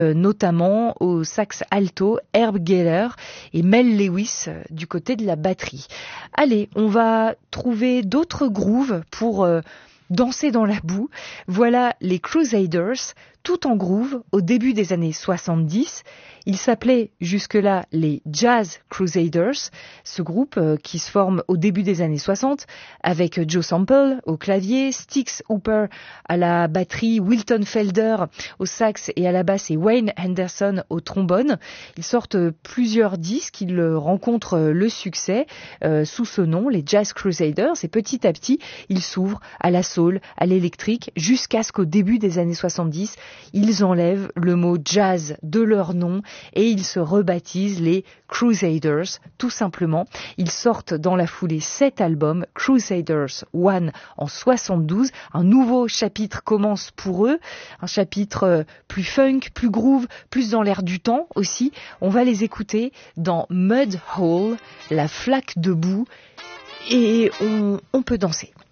notamment au sax alto Herb Geller et Mel Lewis du côté de la batterie. Allez, on va trouver d'autres grooves pour danser dans la boue. Voilà les Crusaders, tout en groove au début des années 70. Ils s'appelaient jusque-là les Jazz Crusaders, ce groupe qui se forme au début des années 60 avec Joe Sample au clavier, Styx Hooper à la batterie, Wilton Felder au sax et à la basse et Wayne Henderson au trombone. Ils sortent plusieurs disques, ils rencontrent le succès sous ce nom, les Jazz Crusaders, et petit à petit, ils s'ouvrent à la soul, à l'électrique, jusqu'à ce qu'au début des années 70, ils enlèvent le mot jazz de leur nom et ils se rebaptisent les Crusaders, tout simplement. Ils sortent dans la foulée 7 albums, Crusaders 1 en 72. Un nouveau chapitre commence pour eux, un chapitre plus funk, plus groove, plus dans l'air du temps aussi. On va les écouter dans Mud Hole, la flaque de boue, et on peut danser.